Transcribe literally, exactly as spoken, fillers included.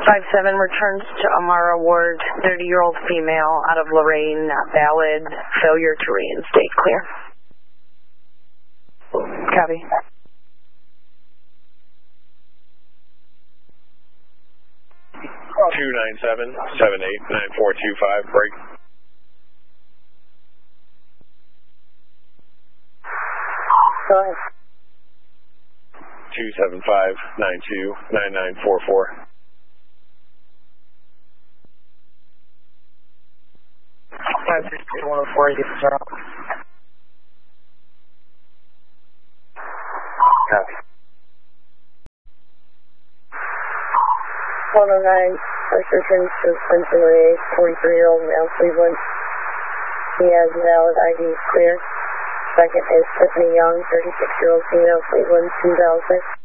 five seven returns to Amara Ward, thirty-year-old female out of Lorraine, valid, failure to reinstate, clear. Copy. two nine seven, seven eight nine four two five, break. Go ahead. two seven five, nine two nine nine four four. five six two one oh four, you can start off. Copy. one oh nine, first returns to Spencer Ray, forty-three-year-old male, Cleveland. He has valid I D, clear. Second is Tiffany Young, thirty-six-year-old female, Cleveland, two thousand.